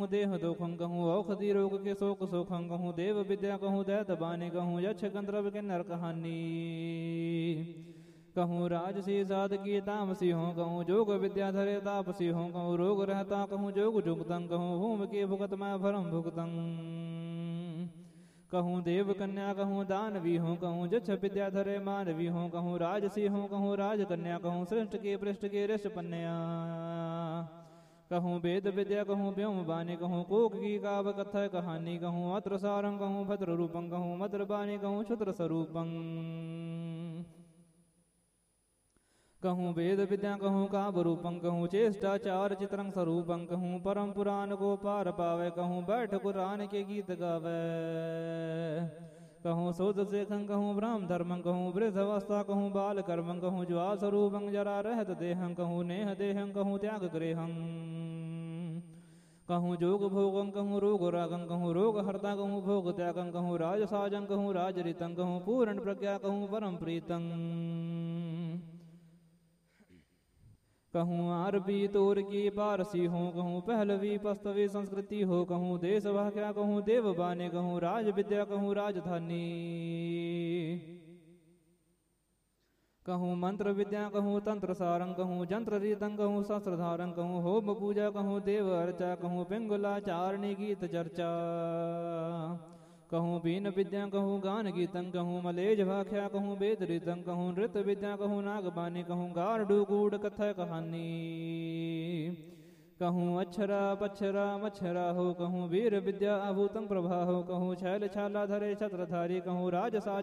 देह दुखं कहूँ औषधि रोग के शोक सुखं कहूँ देव विद्या कहूँ दैत बानी कहूँ यक्ष गंधर्व के नर कहानी कहूँ राजसी साधकी तामसी हो कहूँ जोग विद्या धरे तापसी हो कहूँ रोग रहता कहूँ जोग जुगतं कहूँ भूम के भुगत मैं भरम भुगतं कहूँ देव कन्या कहूँ दानवी हो कहूँ जक्ष विद्या धरे मानवी हो कहूँ राजसी हो कहूँ राज कन्या कहूँ श्रेष्ठ के पृष्ठ के ऋष पन्या कहूँ वेद विद्या कहूँ व्योम बानी कहूँ कोक की काव कथा कहानी कहूँ अत्र सारं कहूँ भद्र रूपं कहूँ मद्र बानी कहूँ क्षुद्र स्वरूपं कहूँ वेद विद्या कहूँ काव रूपं कहूँ चेष्टाचार चित्रं स्वरूपं कहूँ परम पुराण को पार पावे कहूँ बैठ कुरान के गीत गावे कहूँ शोध शेखं कहूँ ब्रह्म धर्मं कहूँ वृद्धावस्था कहूँ बाल कर्मं कहूँ ज्वाल स्वरूपं जरा रहत देहं कहूँ नेह देहं कहूँ त्याग गृहं कहूँ जोग भोगं कहूँ रोग रागं कहूँ रोग हर्ता कहूँ भोग त्यागं कहूँ राज साजं कहूँ राजरितं कहूँ पूर्ण प्रज्ञा कहूँ परम प्रीतं कहूँ आरबी तोर की पारसी हो कहूँ पहलवी पस्तवी संस्कृति हो कहूँ देश भाग्या कहूँ देव बाने कहूँ राज विद्या कहूँ राजधानी कहूँ मंत्र विद्या कहूँ तंत्र सारं कहूँ जंत्र रीतं कहूँ शस्त्रधारं कहूँ होम पूजा कहूँ देव अर्चा कहूँ पिंगुलाचारणी गीत चर्चा कहूँ बीन विद्या कहूँ गान गीतं कहूँ मलेज भाख्या कहूँ वेद रीतं कहूँ नृत्य विद्या कहूँ नागबानी कहूँ गारडू गूढ़ कथा कहानी कहूँ अक्षरा पक्षरा मच्छरा हो कहूँ वीर विद्या अभूतं प्रभा हो कहूँ छैल छाला धरे छत्रधारी कहूँ राजसा